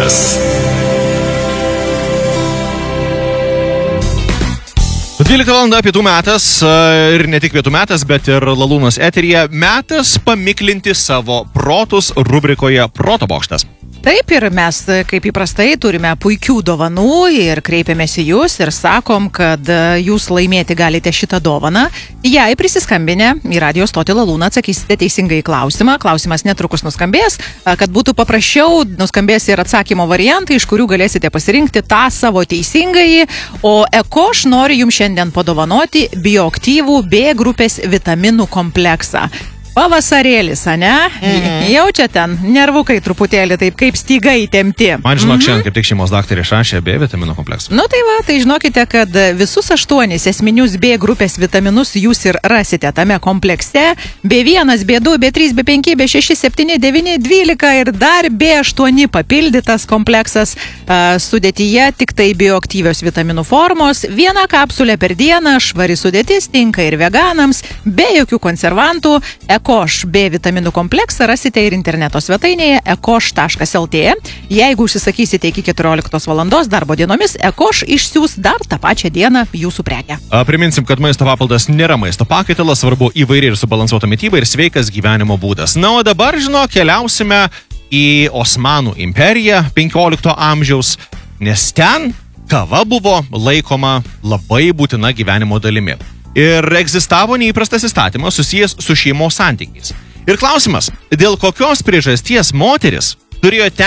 metas. 12 val. Pietų metas ir ne tik pietų metas, bet ir Lalūnos eteryje metas pamiklinti savo protus rubrikoje Proto bokštas. Taip, ir mes, kaip įprastai, turime puikių dovanų ir kreipiamės į jūs ir sakom, kad jūs laimėti galite šitą dovaną. Jei prisiskambinę į radio stotį Lalūną atsakysite teisingai klausimą. Klausimas netrukus nuskambės, kad būtų paprasčiau, nuskambės ir atsakymo variantai, iš kurių galėsite pasirinkti tą savo teisingąjį. O Ekoš nori jums šiandien padovanoti bioaktyvų B grupės vitaminų kompleksą. Pavasarėlis, ane? Jaučia ten nervukai truputėlį, taip kaip styga įtempti. Man žinok, šiandien kaip tik šeimos daktarė išrašė B vitamino kompleksą. Nu tai va, tai žinokite, kad visus 8 esminius B grupės vitaminus jūs ir rasite tame komplekse. B1, B2, B3, B5, B6, 7, 9, 12 ir dar B8 papildytas kompleksas. Sudėtyje tik tai bioaktyvios vitaminų formos. 1 kapsulė per dieną, švari sudėtis, tinka ir veganams, be jokių konservantų. Ekoš B vitaminų kompleksą rasite ir interneto svetainėje ekoš.lt. Jeigu užsisakysite iki 14 valandos darbo dienomis, Ekoš išsiųs dar tą pačią dieną jūsų prekę. Priminsim, kad maisto papildas nėra maisto pakaitalas, svarbu įvairi ir subalansuota mityba ir sveikas gyvenimo būdas. Na, o dabar, keliausime į Osmanų imperiją 15 amžiaus, nes ten kava buvo laikoma labai būtina gyvenimo dalimi. Ir egzistavo neįprastas įstatymas susijęs su šeimos santykiais. Ir klausimas, dėl kokios priežasties moteris turėjo